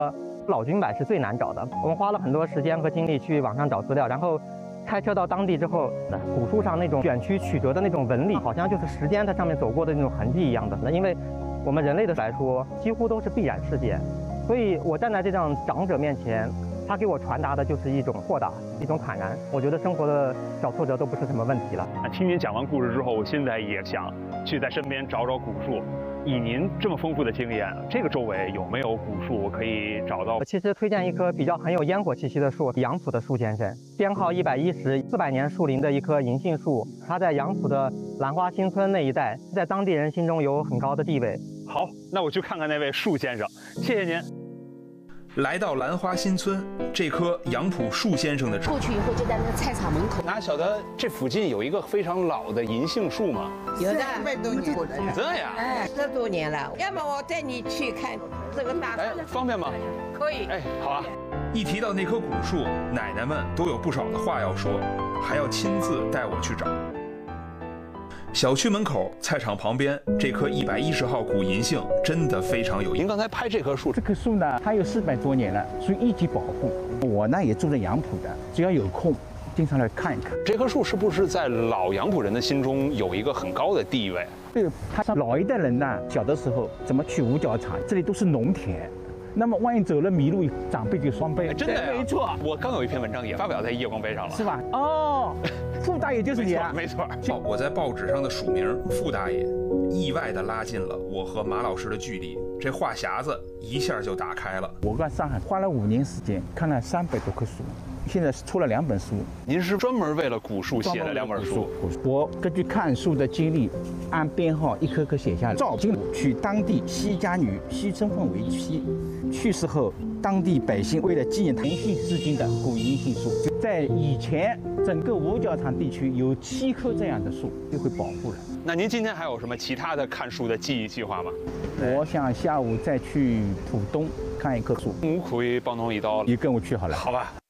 老君柏是最难找的，我们花了很多时间和精力去网上找资料，然后开车到当地之后，古树上那种卷曲曲折的那种纹理，好像就是时间在上面走过的那种痕迹一样的。那因为我们人类的来说，几乎都是必然事件，所以我站在这样长者面前，他给我传达的就是一种豁达，一种坦然。我觉得生活的小挫折都不是什么问题了。 听您讲完故事之后，我现在也想去在身边找找古树。以您这么丰富的经验，这个周围有没有古树可以找到？ 其实推荐一棵比较很有烟火气息的树，杨浦的树先生，编号110，400年树龄的一棵银杏树，它在杨浦的兰花新村那一带，在当地人心中有很高的地位。 好，那我去看看那位树先生，谢谢您。 来到兰花新村，这棵杨浦树先生的过去以后就在那个菜场门口。 哪晓得这附近有一个非常老的银杏树吗？ 有的 200多年了。 真的呀？ 哎，10多年了。要么我带你去看这个大树。 哎，方便吗？ 可以。 哎，好啊。 一提到那棵古树，奶奶们都有不少的话要说，还要亲自带我去找。小区门口菜场旁边这棵110号古银杏真的非常有意思。 您刚才拍这棵树， 这棵树呢，它有400多年了，属于一级保护。我呢也住在杨浦的，只要有空，经常来看一看。 这棵树是不是在老杨浦人的心中有一个很高的地位？ 对，他是老一代人呢，小的时候怎么去五角场，这里都是农田。那么万一走了迷路，长辈就双倍。 真的呀？ 没错。 我刚有一篇文章也发表在夜光杯上了， 是吧？哦，傅大爷就是你啊。 没错。 我在报纸上的署名傅大爷，意外地拉近了我和马老师的距离，这话匣子一下就打开了。 我在上海花了5年时间，看了300多棵树。现在出了2本书。 您是专门为了古树写了2本书？ 我根据看树的经历，按编号一棵棵写下来。赵金取当地西家女西春凤为妻，去世后，当地百姓为了纪念延续至今的古银杏树，在以前整个五角场地区有7棵这样的树，就会保护了。 那您今天还有什么其他的看树的记忆计划吗？ 我想下午再去浦东看一棵树。 我可以帮侬一道， 你跟我去好了。 好吧。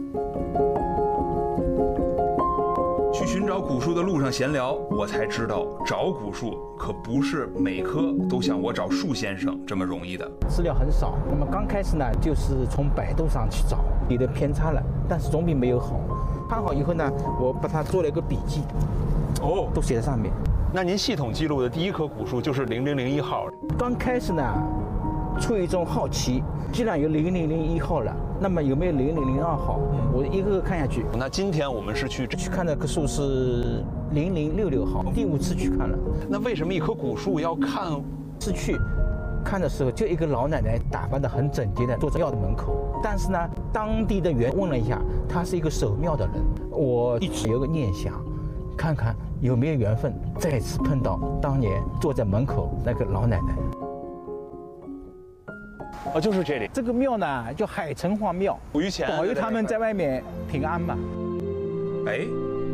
去寻找古树的路上闲聊，我才知道找古树可不是每棵都像我找树先生这么容易的。 资料很少，那么刚开始呢，就是从百度上去找，有的偏差了，但是总比没有好。看好以后呢，我把它做了一个笔记，都写在上面。 那您系统记录的第一棵古树就是0001号。 刚开始呢，出于一种好奇，既然有0001号了，那么有没有0002号？我一个个看下去。 那今天我们是去看的棵树是0066号，第5次去看了。 那为什么一棵古树要看？ 是去看的时候，就一个老奶奶打扮得很整洁的坐在庙的门口。但是呢，当地的人问了一下，她是一个守庙的人。我一直有个念想，看看有没有缘分再次碰到当年坐在门口那个老奶奶。 哦，就是这里。 这个庙呢叫海城隍庙， 于前保佑他们在外面平安嘛。 哎，